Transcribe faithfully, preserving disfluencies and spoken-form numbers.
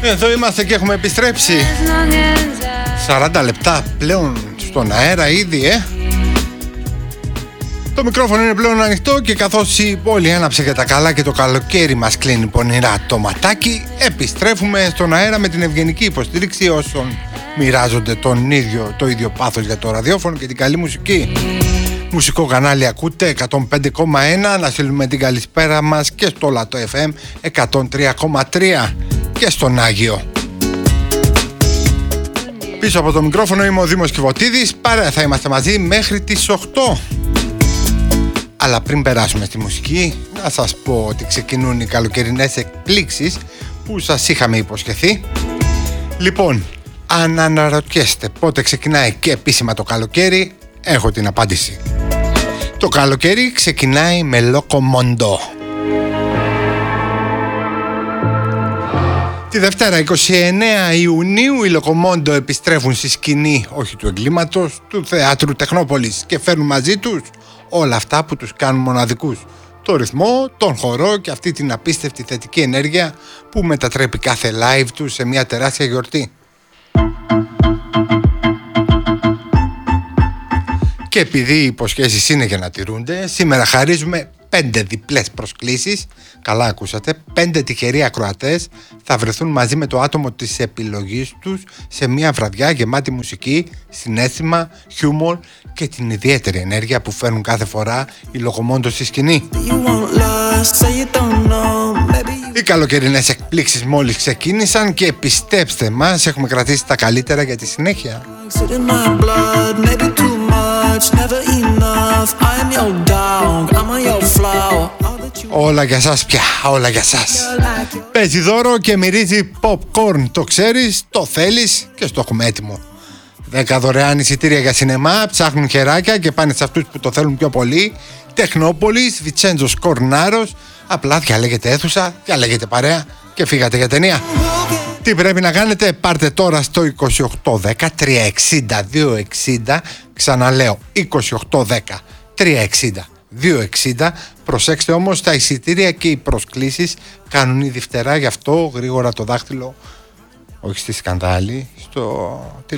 Εδώ είμαστε και έχουμε επιστρέψει. σαράντα λεπτά πλέον στον αέρα ήδη, ε. Το μικρόφωνο είναι πλέον ανοιχτό και καθώς η πόλη άναψε για τα καλά και το καλοκαίρι μας κλείνει πονηρά το ματάκι, επιστρέφουμε στον αέρα με την ευγενική υποστήριξη όσων μοιράζονται τον ίδιο, το ίδιο πάθος για το ραδιόφωνο και την καλή μουσική. Μουσικό κανάλι ακούτε εκατόν πέντε κόμμα ένα, να στείλουμε την καλησπέρα μας και στο Λατό εφ εμ εκατόν τρία κόμμα τρία και στον Άγιο. Πίσω από το μικρόφωνο είμαι ο Δήμος Κιβωτίδης, παρέα θα είμαστε μαζί μέχρι τις οκτώ. Αλλά πριν περάσουμε στη μουσική, να σας πω ότι ξεκινούν οι καλοκαιρινές εκπλήξεις που σας είχαμε υποσχεθεί. Λοιπόν, αν αναρωτιέστε πότε ξεκινάει και επίσημα το καλοκαίρι, έχω την απάντηση. Το καλοκαίρι ξεκινάει με Λοκομόντο. Τη Δευτέρα είκοσι εννέα Ιουνίου οι Λοκομόντο επιστρέφουν στη σκηνή, όχι του εγκλήματος, του Θεάτρου Τεχνόπολης και φέρνουν μαζί τους όλα αυτά που τους κάνουν μοναδικούς. Το ρυθμό, τον χορό και αυτή την απίστευτη θετική ενέργεια που μετατρέπει κάθε live τους σε μια τεράστια γιορτή. Και επειδή οι υποσχέσεις είναι για να τηρούνται, σήμερα χαρίζουμε πέντε διπλές προσκλήσεις. Καλά ακούσατε, πέντε τυχεροί ακροατές θα βρεθούν μαζί με το άτομο της επιλογής τους σε μια βραδιά γεμάτη μουσική, συναίσθημα, χιούμορ και την ιδιαίτερη ενέργεια που φέρνουν κάθε φορά οι Λοκομόντο στη σκηνή. Οι καλοκαιρινές εκπλήξεις μόλις ξεκίνησαν και πιστέψτε μας, έχουμε κρατήσει τα καλύτερα για τη συνέχεια. Όλα για σας πια, όλα για σας. Παίζει δώρο και μυρίζει popcorn, το ξέρεις, το θέλεις και στο έχουμε έτοιμο. δέκα δωρεάν εισιτήρια για σινεμά, ψάχνουν χεράκια και πάνε σε αυτούς που το θέλουν πιο πολύ. Τεχνόπολης, Βιτσέντζος Κορνάρος, απλά διαλέγετε αίθουσα, διαλέγετε παρέα και φύγατε για ταινία. Τι πρέπει να κάνετε, πάρτε τώρα στο είκοσι οκτώ δέκα τριακόσια εξήντα διακόσια εξήντα, ξαναλέω είκοσι οκτώ δέκα τριακόσια εξήντα διακόσια εξήντα. Προσέξτε όμως, τα εισιτήρια και οι προσκλήσεις κάνουν ήδη φτερά, γι' αυτό γρήγορα το δάχτυλο, όχι στη σκανδάλη, στο